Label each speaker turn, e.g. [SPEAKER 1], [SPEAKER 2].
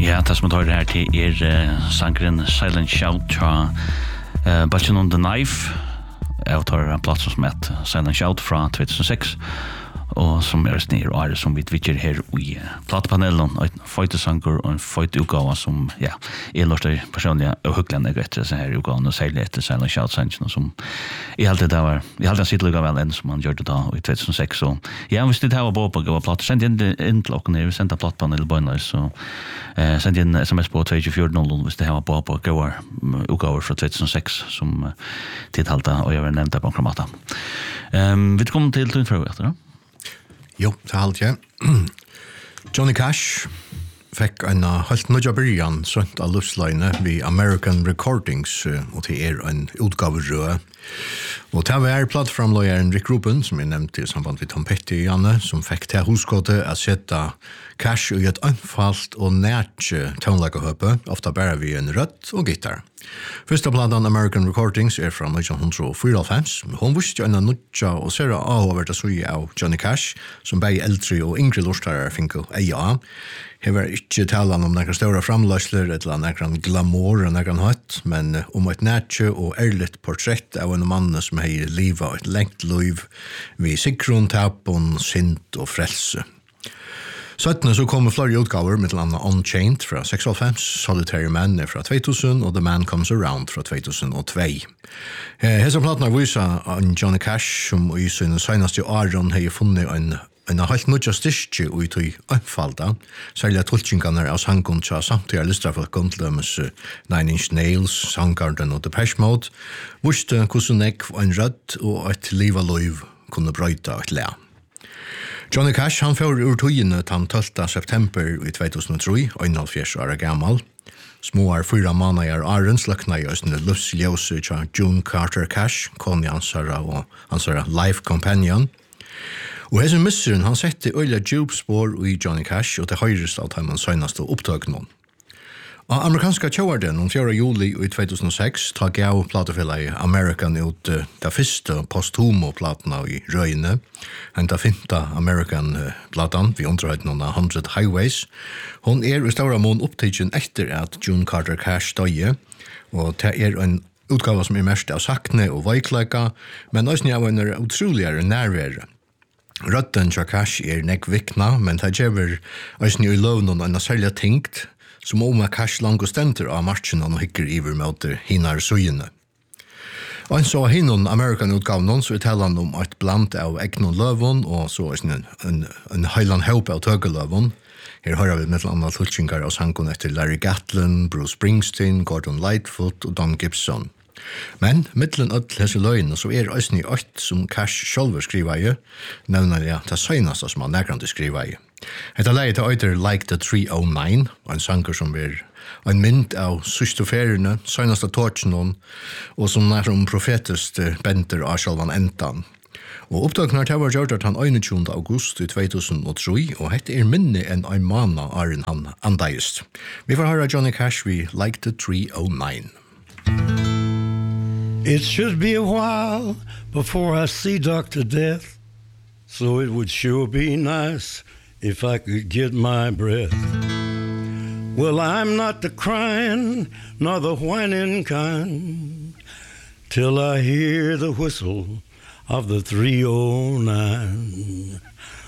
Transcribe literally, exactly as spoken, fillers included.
[SPEAKER 1] Ja, det som tar det her til er uh, sangren Silent Shout fra uh, Butching on the Knife. Jeg tar en plass som heter Silent Shout fra two thousand six. Og som er snir og er som vi tvitjer her i uh, platepanelen, og en føytesanger og en føyteutgave som, ja, jeg lorter personlig og hyggelig etter disse her utgaven og særlig etter Silent Shout-sangen, som jeg halte det var, jeg halte det sitt lukket vel enn som han gjør det da i two thousand six, så ja, hvis det her var på å plate, send inn, inn til åkken her, vi sendte platepanel i bøyner, så uh, send inn sms på two two four zero hvis det her var på på gøyver utgaver fra two thousand six, som uh, tidhalte, og jeg vil nevne det på en kramata. Um, vi kommer til Tune Throw etter da.
[SPEAKER 2] Jo, det er alt, ja. Johnny Cash fikk en helt nødja byrjan sønt av luftsløyne ved American Recordings, og til er en utgaverød. Og til var plattframløyeren Rick Rubin, som jeg nevnte i samband med Tom Petty, Janne, som fikk til huskåte å sette Cash i et anfalt og nært tonelagehøpe, ofte bare ved en rødt og gitar. Første platen American Recordings er fra nineteen forty-four. Hun visste jo en nødja og ser avhåvert å søye av Johnny Cash, som begge eldre og yngre lortare fikk eie av. Her var ikke talan om nekran større framløsler, eller nekran glamour og nekran hatt, men om et nætje og ærligt portrett av en mann som hei livet et lengt liv ved sikrun, tapon, sint og frelse. syttende så kommer flere utgaver, med landa Unchained fra sixty-five, Solitary Man er fra two thousand, og The Man Comes Around fra two thousand two. Hesa platna viser en Johnny Cash, som i sin senaste åren har funnet en en helt nødja styrke og i tog anfalda, særlig tolkingene av sangen til samtidig listrafolk om til dømes Nine Inch Nails, Soundgarden og Depeche Mode, visste hvordan jeg en rødt og et liv av liv kunne brøyta et le. Johnny Cash han får ur togene den tolvte september i two thousand three, einhálvfjerds år gammal. Småar fyra månader åren sløkna i østene luftsljøse til June Carter Cash, kone ansara og ansara life companion. Og hese misseren han sette øyla djup spår i Johnny Cash og til høyrest av han søgnaste opptøknån. Av amerikanska tjoarden om fjorda juli i two thousand six ta gav platefellegi American ut uh, da fyrste posthumo-platena i røyene, enn da finta American-platan vi underhøyden av hundred Highways. Hon er i stora mån opptidgen etter at June Carter Cash døye, og det er en utgave som er mest av sakne og veikleika, men også av en utroligere nærvære. Røtten til Cash er nek vikna, men det gjør også i lovnen enn særlig tingt, som om at Cash langt stenter av marsjen og hikker iver mot hinar søyene. Og en så hinnon American-utgaven så uttaler han om et blant av egnon løvun, og så en, en, en heilan høp av tøgeløvun. Her hører vi med annet tulkingar av sangen etter Larry Gatlin, Bruce Springsteen, Gordon Lightfoot og Don Gibson. Men, mittlen öll hese løgene, så er òsni ått som Cash sjálfur skriva i, nevner jeg til søgnast som han negrande skriva i. Hetta leie til øyder Like the three oh nine, og en sanger som er en mynd av systoferene, søgnast av tortsnon, og som er om profetest benter av sjálvan entan. Og opptaknar til var gjort at han einogtjúgunda august i two thousand three, og hette er minne enn ein mana aren han andeist. Vi får høre Johnny Cash vi Like the three oh nine.
[SPEAKER 3] It should be a while before I see Doctor Death, so it would sure be nice if I could get my breath. Well, I'm not the crying nor the whining kind, till I hear the whistle of the three oh nine.